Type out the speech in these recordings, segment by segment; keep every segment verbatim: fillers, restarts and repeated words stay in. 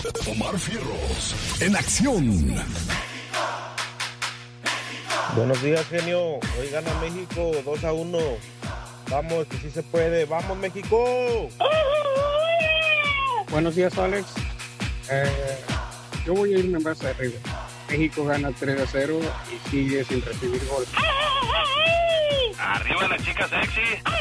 Omar Fierros, en acción. Buenos días, genio. Hoy gana México dos a uno. Vamos, que sí se puede. ¡Vamos, México! Buenos días, Alex. Eh, yo voy a irme más arriba. México gana tres a cero y sigue sin recibir gol. ¡Arriba la chica sexy!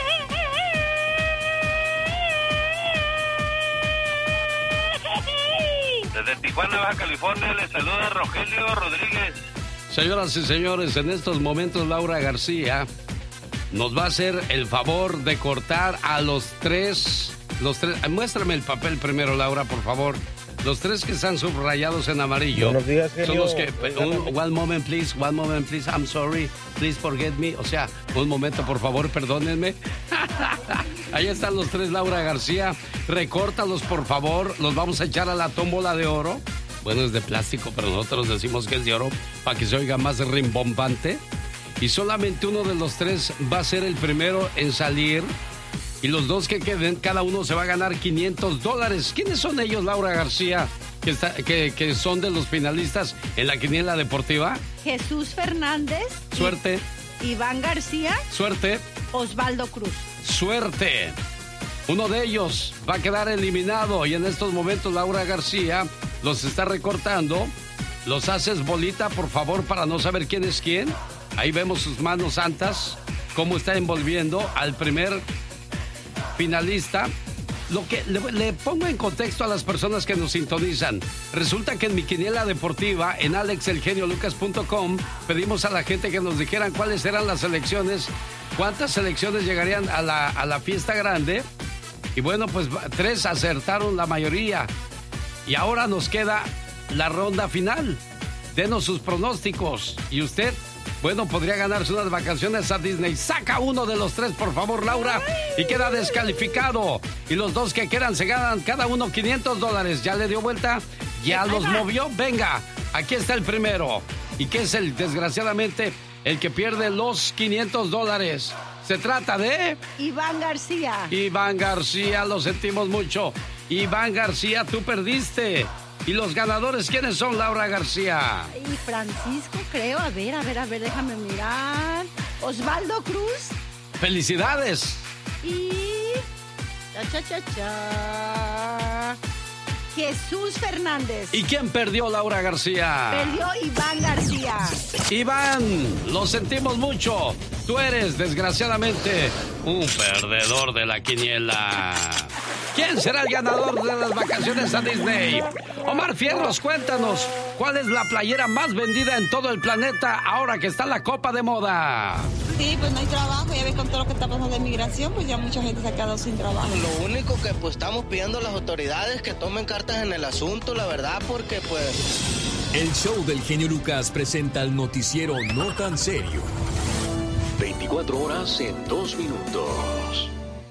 Desde Tijuana, Baja California, les saluda Rogelio Rodríguez. Señoras y señores, en estos momentos Laura García nos va a hacer el favor de cortar a los tres, los tres, muéstrame el papel primero, Laura, por favor. Los tres que están subrayados en amarillo. Buenos días, genio. Son los que, un, one moment please, one moment please, I'm sorry, please forget me. O sea, un momento, por favor, perdónenme. Ahí están los tres, Laura García. Recórtalos, por favor. Los vamos a echar a la tómbola de oro. Bueno, es de plástico, pero nosotros decimos que es de oro para que se oiga más rimbombante. Y solamente uno de los tres va a ser el primero en salir. Y los dos que queden, cada uno se va a ganar quinientos dólares. ¿Quiénes son ellos, Laura García, que, está, que, que son de los finalistas en la quiniela deportiva? Jesús Fernández. Suerte. Iván García. Suerte. Osvaldo Cruz. Suerte. Uno de ellos va a quedar eliminado y en estos momentos Laura García los está recortando. Los haces bolita, por favor, para no saber quién es quién. Ahí vemos sus manos santas, cómo está envolviendo al primer finalista. Lo que le, le pongo en contexto a las personas que nos sintonizan. Resulta que en mi quiniela deportiva, en alex el genio lucas punto com, pedimos a la gente que nos dijeran cuáles eran las selecciones, cuántas selecciones llegarían a la, a la fiesta grande. Y bueno, pues tres acertaron la mayoría. Y ahora nos queda la ronda final. Denos sus pronósticos. Y usted, bueno, podría ganarse unas vacaciones a Disney. Saca uno de los tres, por favor, Laura. Y queda descalificado. Y los dos que quedan se ganan cada uno quinientos dólares. ¿Ya le dio vuelta? ¿Ya los movió? Venga, aquí está el primero. ¿Y qué es el, desgraciadamente, el que pierde los quinientos dólares? Se trata de... Iván García. Iván García, lo sentimos mucho. Iván García, tú perdiste. ¿Y los ganadores quiénes son, Laura García? Y Francisco, creo. A ver, a ver, a ver, déjame mirar. Osvaldo Cruz. ¡Felicidades! Y... Cha, cha, cha, cha. Jesús Fernández. ¿Y quién perdió, Laura García? Perdió Iván García. Iván, lo sentimos mucho. Tú eres, desgraciadamente, un perdedor de la quiniela. ¿Quién será el ganador de las vacaciones a Disney? Omar Fierros, cuéntanos, ¿cuál es la playera más vendida en todo el planeta ahora que está la Copa de Moda? Sí, pues no hay trabajo, ya ves con todo lo que está pasando de migración, pues ya mucha gente se ha quedado sin trabajo. Lo único que pues estamos pidiendo a las autoridades que tomen cartas en el asunto, la verdad, porque pues... El show del genio Lucas presenta el noticiero No Tan Serio. veinticuatro horas en dos minutos.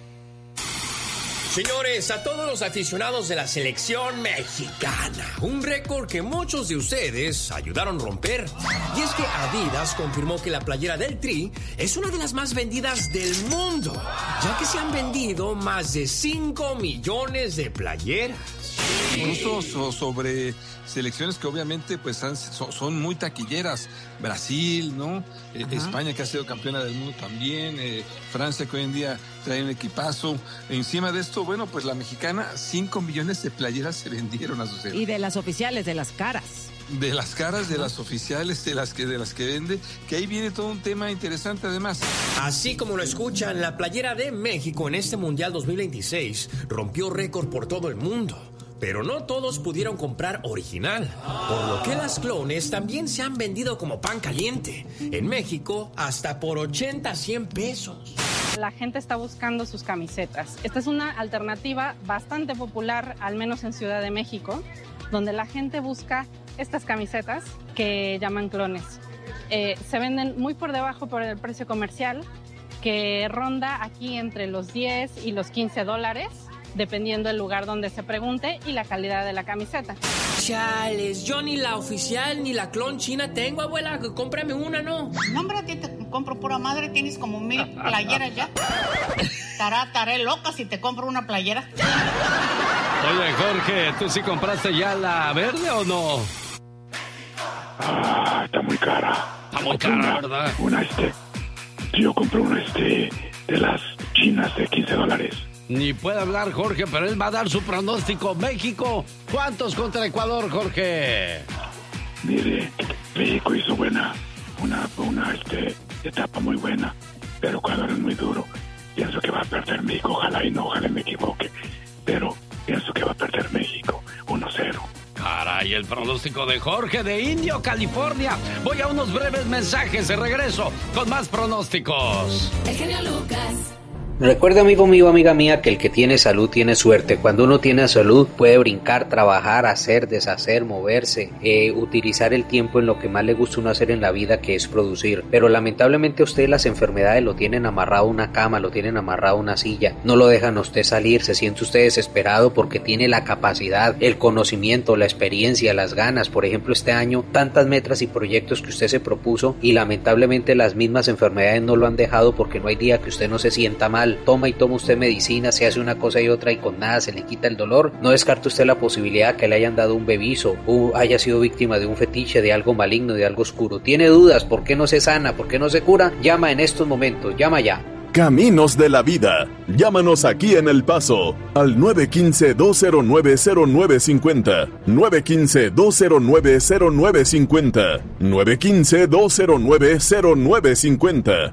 Señores, a todos los aficionados de la selección mexicana, un récord que muchos de ustedes ayudaron a romper. Y es que Adidas confirmó que la playera del Tri es una de las más vendidas del mundo, ya que se han vendido más de cinco millones de playeras. Incluso so, sobre selecciones que obviamente pues han, so, son muy taquilleras. Brasil, ¿no? Eh, España, que ha sido campeona del mundo también. Eh, Francia, que hoy en día trae un equipazo. Encima de esto, bueno, pues la mexicana, cinco millones de playeras se vendieron a su serie. Y de las oficiales, de las caras. De las caras, de las oficiales, de las que de las que vende, que ahí viene todo un tema interesante además. Así como lo escuchan, la playera de México en este Mundial dos mil veintiséis rompió récord por todo el mundo. Pero no todos pudieron comprar original, por lo que las clones también se han vendido como pan caliente. En México, hasta por ochenta a cien pesos. La gente está buscando sus camisetas. Esta es una alternativa bastante popular, al menos en Ciudad de México, donde la gente busca estas camisetas que llaman clones. Eh, se venden muy por debajo por el precio comercial, que ronda aquí entre los diez y los quince dólares. Dependiendo del lugar donde se pregunte y la calidad de la camiseta. Chales, yo ni la oficial ni la clon china tengo, abuela, cómprame una, ¿no? No, hombre, a ti te compro pura madre, tienes como mil playeras ya. Tará, taré loca si te compro una playera. Oye, Jorge, ¿tú sí compraste ya la verde o no? Ah, está muy cara. Está muy cara, una, ¿verdad? Una este. Yo compré una este de las chinas de quince dólares. Ni puede hablar Jorge, pero él va a dar su pronóstico. México, ¿cuántos contra Ecuador, Jorge? Mire, México hizo buena, una, una este, etapa muy buena, pero Ecuador es muy duro. Pienso que va a perder México, ojalá y no, ojalá me equivoque, pero pienso que va a perder México, uno cero. Caray, el pronóstico de Jorge de Indio, California. Voy a unos breves mensajes de regreso con más pronósticos. El genio Lucas. Recuerda, amigo mío, amiga mía, que el que tiene salud tiene suerte. Cuando uno tiene salud puede brincar, trabajar, hacer, deshacer, moverse, eh, utilizar el tiempo en lo que más le gusta uno hacer en la vida, que es producir. Pero lamentablemente a usted las enfermedades lo tienen amarrado a una cama, lo tienen amarrado a una silla, no lo dejan a usted salir, se siente usted desesperado porque tiene la capacidad, el conocimiento, la experiencia, las ganas. Por ejemplo, este año, tantas metas y proyectos que usted se propuso y lamentablemente las mismas enfermedades no lo han dejado porque no hay día que usted no se sienta mal. Toma y toma usted medicina, se hace una cosa y otra y con nada se le quita el dolor. No descarte usted la posibilidad que le hayan dado un bebizo o haya sido víctima de un fetiche, de algo maligno, de algo oscuro. ¿Tiene dudas? ¿Por qué no se sana? ¿Por qué no se cura? Llama en estos momentos, llama ya. Caminos de la Vida. Llámanos aquí en El Paso al nueve uno cinco, dos cero nueve, cero nueve cinco cero, nueve uno cinco, dos cero nueve, cero nueve cinco cero, nueve uno cinco, dos cero nueve, cero nueve cinco cero.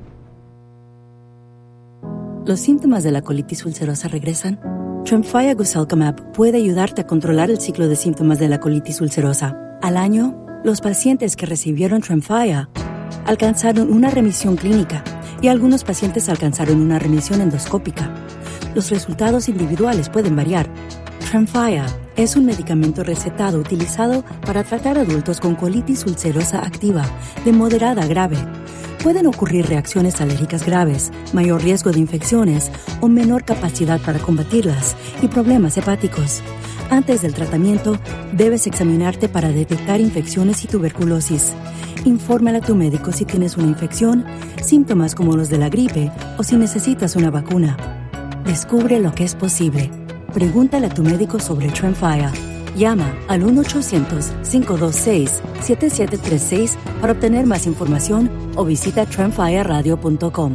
¿Los síntomas de la colitis ulcerosa regresan? Tremfya Guselkumab puede ayudarte a controlar el ciclo de síntomas de la colitis ulcerosa. Al año, los pacientes que recibieron Tremfya alcanzaron una remisión clínica y algunos pacientes alcanzaron una remisión endoscópica. Los resultados individuales pueden variar. Tremfya es un medicamento recetado utilizado para tratar adultos con colitis ulcerosa activa de moderada a grave. Pueden ocurrir reacciones alérgicas graves, mayor riesgo de infecciones o menor capacidad para combatirlas y problemas hepáticos. Antes del tratamiento, debes examinarte para detectar infecciones y tuberculosis. Infórmale a tu médico si tienes una infección, síntomas como los de la gripe o si necesitas una vacuna. Descubre lo que es posible. Pregúntale a tu médico sobre Tremfya. Llama al uno ochocientos, cinco dos seis, siete siete tres seis para obtener más información o visita tremfya radio punto com.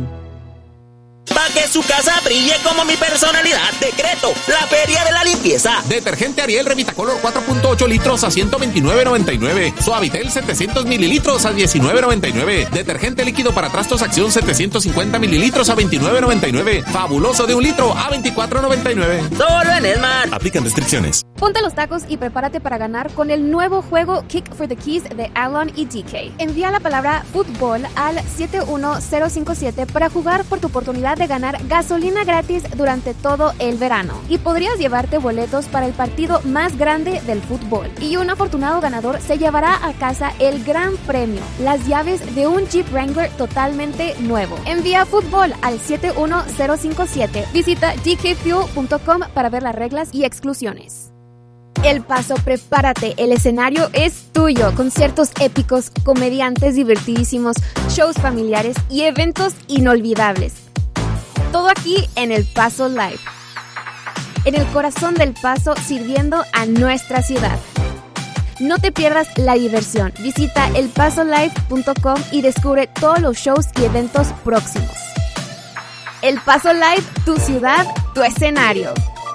Para que su casa brille como mi personalidad, decreto la Feria de la Limpieza. Detergente Ariel Revitacolor cuatro punto ocho litros a ciento veintinueve noventa y nueve. Suavitel setecientos mililitros a diecinueve noventa y nueve. Detergente líquido para trastos Acción setecientos cincuenta mililitros a veintinueve noventa y nueve. Fabuloso de un litro a veinticuatro noventa y nueve. Solo en Esmar. Aplican restricciones. Ponte los tacos y prepárate para ganar con el nuevo juego Kick for the Keys de Alon y D K. Envía la palabra fútbol al siete uno cero cinco siete para jugar por tu oportunidad de ganar gasolina gratis durante todo el verano. Y podrías llevarte boletos para el partido más grande del fútbol. Y un afortunado ganador se llevará a casa el gran premio, las llaves de un Jeep Wrangler totalmente nuevo. Envía fútbol al siete uno cero cinco siete. Visita d k fuel punto com para ver las reglas y exclusiones. El Paso, prepárate, el escenario es tuyo. Conciertos épicos, comediantes divertidísimos, shows familiares y eventos inolvidables. Todo aquí en El Paso Live. En el corazón del Paso, sirviendo a nuestra ciudad. No te pierdas la diversión. Visita el paso live punto com y descubre todos los shows y eventos próximos. El Paso Live, tu ciudad, tu escenario.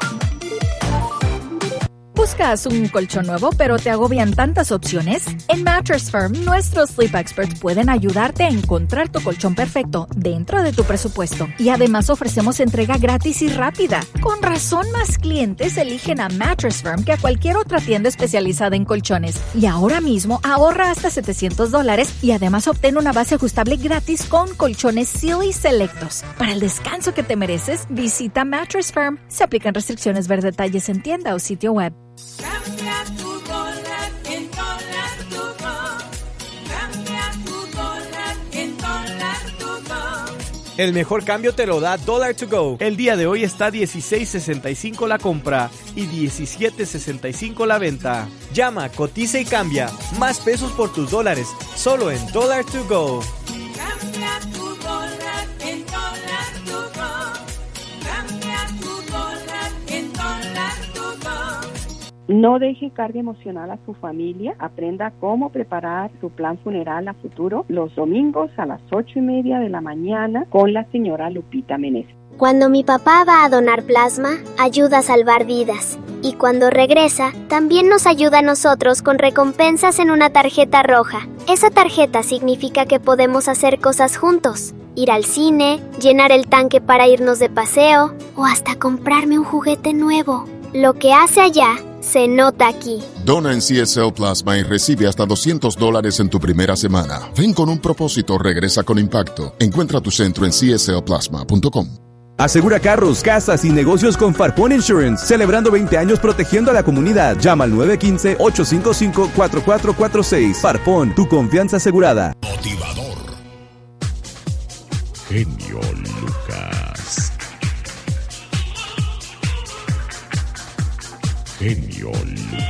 ¿Buscas un colchón nuevo pero te agobian tantas opciones? En Mattress Firm, nuestros Sleep Experts pueden ayudarte a encontrar tu colchón perfecto dentro de tu presupuesto. Y además ofrecemos entrega gratis y rápida. Con razón, más clientes eligen a Mattress Firm que a cualquier otra tienda especializada en colchones. Y ahora mismo ahorra hasta setecientos dólares y además obtén una base ajustable gratis con colchones Sealy selectos. Para el descanso que te mereces, visita Mattress Firm. Se aplican restricciones. Ver detalles en tienda o sitio web. Cambia tu dólar en Dólar to Go. Cambia tu dólar en Dólar to Go. El mejor cambio te lo da Dollar to Go. El día de hoy está dieciséis sesenta y cinco la compra y diecisiete sesenta y cinco la venta. Llama, cotiza y cambia. Más pesos por tus dólares, solo en Dollar to Go. Cambia tu dólar en Dólar to Go. Cambia tu dólar en Dólar to Go. No deje carga emocional a su familia. Aprenda cómo preparar su plan funeral a futuro los domingos a las ocho y media de la mañana con la señora Lupita Meneses. Cuando mi papá va a donar plasma, ayuda a salvar vidas. Y cuando regresa, también nos ayuda a nosotros con recompensas en una tarjeta roja. Esa tarjeta significa que podemos hacer cosas juntos. Ir al cine, llenar el tanque para irnos de paseo, o hasta comprarme un juguete nuevo. Lo que hace allá, se nota aquí. Dona en C S L Plasma y recibe hasta doscientos dólares en tu primera semana. Ven con un propósito, regresa con impacto. Encuentra tu centro en c s l plasma punto com. Asegura carros, casas y negocios con Farpon Insurance, celebrando veinte años protegiendo a la comunidad. Llama al nueve uno cinco, ocho cinco cinco, cuatro cuatro cuatro seis. Farpon, tu confianza asegurada. Motivador. Genio Lucas. Genio Lucas.